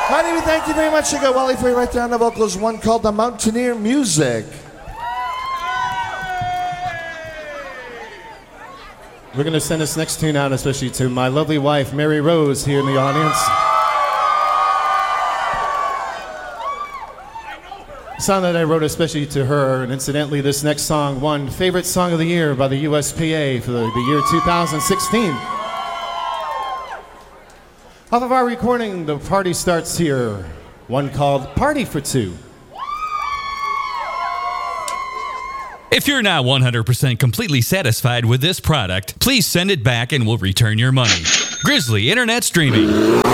Honey, we thank you very much. You got Wally Frey right there on the vocals, one called The Mountaineer Music. We're going to send this next tune out especially to my lovely wife, Mary Rose, here in the audience. A song that I wrote especially to her, and incidentally, this next song won Favorite Song of the Year by the USPA for the year 2016. Off of our recording, The Party Starts Here, one called Party for Two. If you're not 100% completely satisfied with this product, please send it back and we'll return your money. Grizzly Internet Streaming.